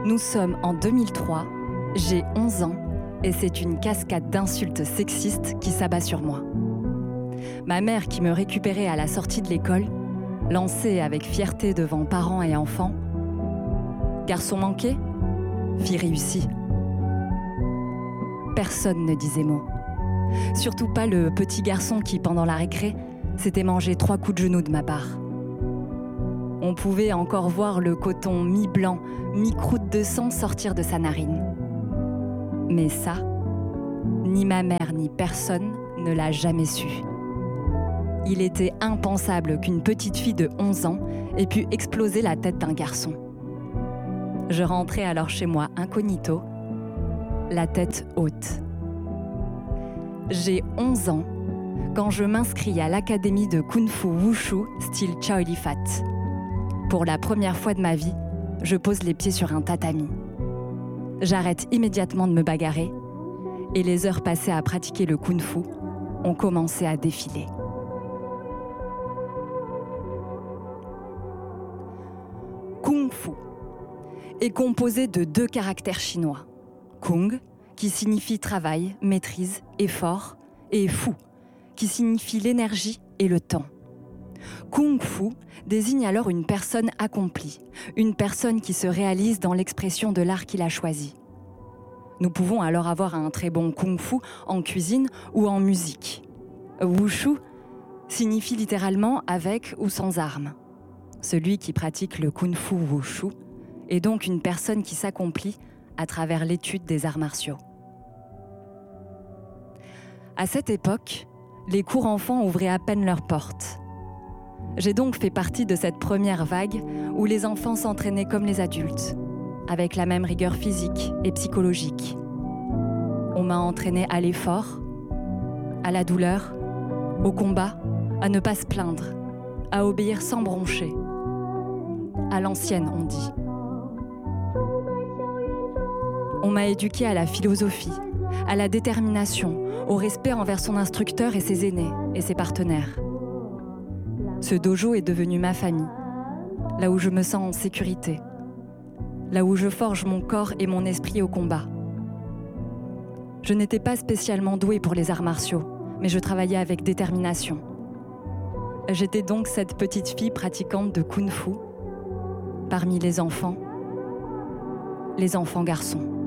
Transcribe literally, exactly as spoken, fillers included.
Nous sommes en deux mille trois, j'ai onze ans et c'est une cascade d'insultes sexistes qui s'abat sur moi. Ma mère qui me récupérait à la sortie de l'école, lançait avec fierté devant parents et enfants « Garçon manqué, fille réussie ». Personne ne disait mot. Surtout pas le petit garçon qui, pendant la récré, s'était mangé trois coups de genou de ma part. On pouvait encore voir le coton mi-blanc, mi-croûte de sang sortir de sa narine. Mais ça, ni ma mère ni personne ne l'a jamais su. Il était impensable qu'une petite fille de onze ans ait pu exploser la tête d'un garçon. Je rentrais alors chez moi incognito, la tête haute. J'ai onze ans quand je m'inscris à l'académie de Kung Fu Wushu style Chow Yun Fat. Pour la première fois de ma vie, je pose les pieds sur un tatami. J'arrête immédiatement de me bagarrer et les heures passées à pratiquer le Kung Fu ont commencé à défiler. Kung Fu est composé de deux caractères chinois. Kung, qui signifie travail, maîtrise, effort, et Fu, qui signifie l'énergie et le temps. Kung Fu désigne alors une personne accomplie, une personne qui se réalise dans l'expression de l'art qu'il a choisi. Nous pouvons alors avoir un très bon Kung Fu en cuisine ou en musique. Wushu signifie littéralement avec ou sans armes. Celui qui pratique le Kung Fu Wushu est donc une personne qui s'accomplit à travers l'étude des arts martiaux. À cette époque, les cours enfants ouvraient à peine leurs portes. J'ai donc fait partie de cette première vague où les enfants s'entraînaient comme les adultes, avec la même rigueur physique et psychologique. On m'a entraînée à l'effort, à la douleur, au combat, à ne pas se plaindre, à obéir sans broncher. À l'ancienne, on dit. On m'a éduquée à la philosophie, à la détermination, au respect envers son instructeur et ses aînés et ses partenaires. Ce dojo est devenu ma famille, là où je me sens en sécurité, là où je forge mon corps et mon esprit au combat. Je n'étais pas spécialement douée pour les arts martiaux, mais je travaillais avec détermination. J'étais donc cette petite fille pratiquante de Kung Fu, parmi les enfants, les enfants garçons.